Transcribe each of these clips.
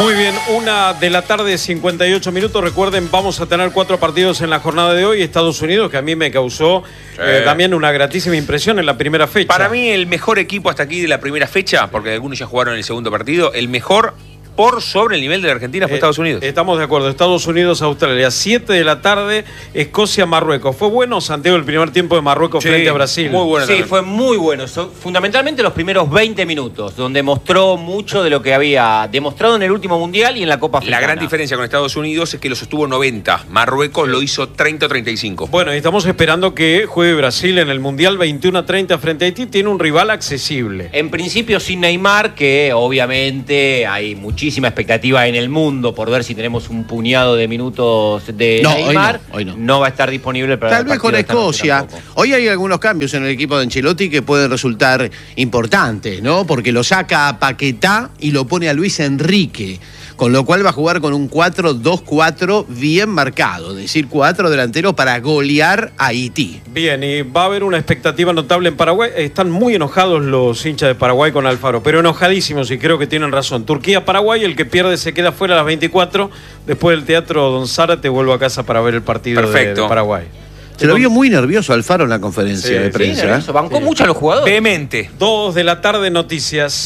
Muy bien, 1:58 p.m. Recuerden, vamos a tener 4 partidos en la jornada de hoy. Estados Unidos, que a mí me causó también una gratísima impresión en la primera fecha. Para mí, el mejor equipo hasta aquí de la primera fecha, porque algunos ya jugaron el segundo partido, el mejor por sobre el nivel de la Argentina fue Estados Unidos. Estamos de acuerdo. Estados Unidos, Australia, 7 de la tarde, Escocia, Marruecos. ¿Fue bueno, Santiago, el primer tiempo de Marruecos frente a Brasil? Muy bueno. Sí, fue muy bueno. Fundamentalmente los primeros 20 minutos, donde mostró mucho de lo que había demostrado en el último Mundial y en la Copa Africana. La gran diferencia con Estados Unidos es que lo sostuvo 90. Marruecos lo hizo 30 o 35. Bueno, y estamos esperando que juegue Brasil en el Mundial 21-30 frente a Haití. Tiene un rival accesible. En principio sin Neymar, que obviamente hay muchísima expectativa en el mundo por ver si tenemos un puñado de minutos de Neymar. Hoy no. No va a estar disponible para tal vez con Escocia. Hoy hay algunos cambios en el equipo de Ancelotti que pueden resultar importantes, ¿no? Porque lo saca a Paquetá y lo pone a Luis Enrique, con lo cual va a jugar con un 4-2-4 bien marcado, es decir, 4 delanteros para golear a Haití. Bien, y va a haber una expectativa notable en Paraguay. Están muy enojados los hinchas de Paraguay con Alfaro, pero enojadísimos, y creo que tienen razón. Turquía-Paraguay, el que pierde se queda fuera a las 24. Después del Teatro Don Zárate vuelvo a casa para ver el partido de Paraguay. Se lo vio muy nervioso Alfaro en la conferencia de prensa. Sí, bancó mucho a los jugadores. Vehemente. 2 de la tarde, noticias.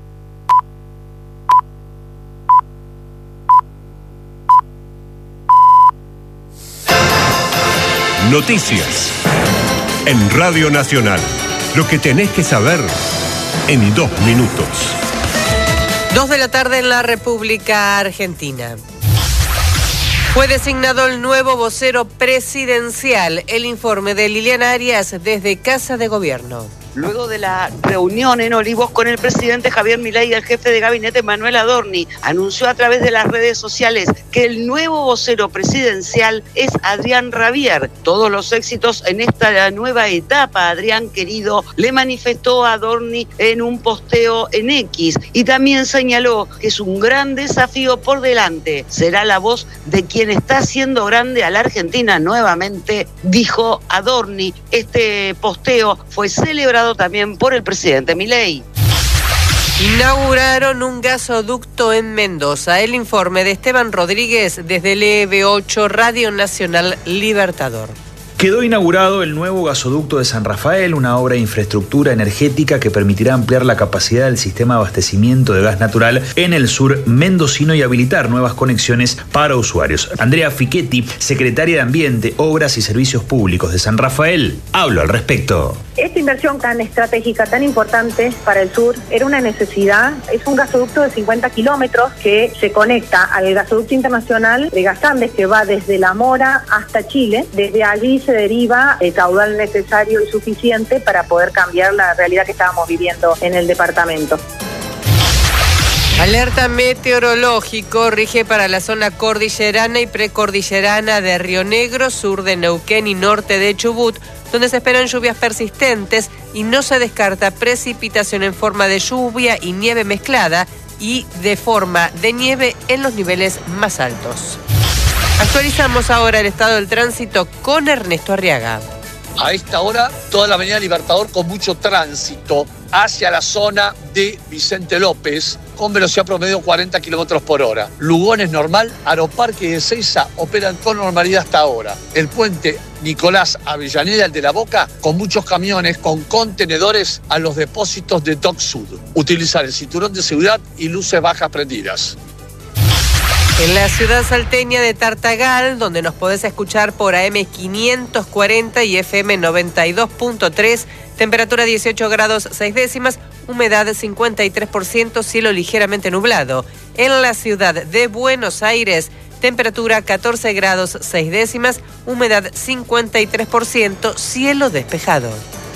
Noticias en Radio Nacional. Lo que tenés que saber en 2 minutos. 2 de la tarde en la República Argentina. Fue designado el nuevo vocero presidencial. El informe de Liliana Arias desde Casa de Gobierno. Luego de la reunión en Olivos con el presidente Javier Milei y el jefe de gabinete Manuel Adorni, anunció a través de las redes sociales que el nuevo vocero presidencial es Adrián Rabier. Todos los éxitos en esta nueva etapa, Adrián querido, le manifestó a Adorni en un posteo en X, y también señaló que es un gran desafío por delante. Será la voz de quien está haciendo grande a la Argentina nuevamente, dijo Adorni. Este posteo fue celebrado también por el presidente Milei. Inauguraron un gasoducto en Mendoza. El informe de Esteban Rodríguez desde el EB8 Radio Nacional Libertador. Quedó inaugurado el nuevo gasoducto de San Rafael, una obra de infraestructura energética que permitirá ampliar la capacidad del sistema de abastecimiento de gas natural en el sur mendocino y habilitar nuevas conexiones para usuarios. Andrea Fichetti, secretaria de Ambiente, Obras y Servicios Públicos de San Rafael, habló al respecto. Esta inversión tan estratégica, tan importante para el sur, era una necesidad. Es un gasoducto de 50 kilómetros que se conecta al gasoducto internacional de Gas Andes, que va desde La Mora hasta Chile. Desde allí se deriva el caudal necesario y suficiente para poder cambiar la realidad que estábamos viviendo en el departamento. Alerta meteorológico rige para la zona cordillerana y precordillerana de Río Negro, sur de Neuquén y norte de Chubut, donde se esperan lluvias persistentes y no se descarta precipitación en forma de lluvia y nieve mezclada y de forma de nieve en los niveles más altos. Actualizamos ahora el estado del tránsito con Ernesto Arriaga. A esta hora, toda la avenida Libertador con mucho tránsito hacia la zona de Vicente López, con velocidad promedio 40 kilómetros por hora. Lugones normal, Aeroparque y Ezeiza operan con normalidad hasta ahora. El puente Nicolás Avellaneda, el de La Boca, con muchos camiones con contenedores a los depósitos de Dock Sud. Utilizar el cinturón de seguridad y luces bajas prendidas. En la ciudad salteña de Tartagal, donde nos podés escuchar por AM 540 y FM 92.3, temperatura 18 grados 6 décimas, humedad 53%, cielo ligeramente nublado. En la ciudad de Buenos Aires, temperatura 14 grados 6 décimas, humedad 53%, cielo despejado.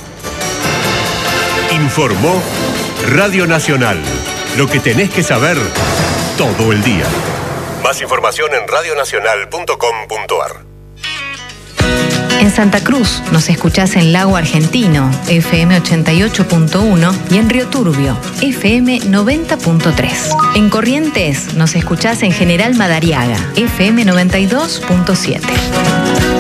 Informó Radio Nacional. Lo que tenés que saber todo el día. Más información en radionacional.com.ar. En Santa Cruz nos escuchás en Lago Argentino, FM 88.1, y en Río Turbio, FM 90.3. En Corrientes nos escuchás en General Madariaga, FM 92.7.